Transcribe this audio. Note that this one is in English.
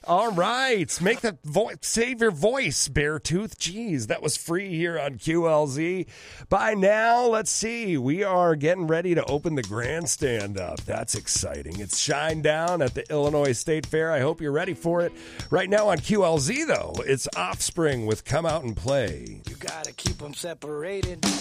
All right. Make that save your voice, Beartooth. Jeez, that was free here on QLZ. By now, let's see. We are getting ready to open the grandstand up. That's exciting. It's Shine Down at the Illinois State Fair. I hope you're ready for it. Right now on QLZ, though, it's Offspring with Come Out and Play. You gotta keep them separated.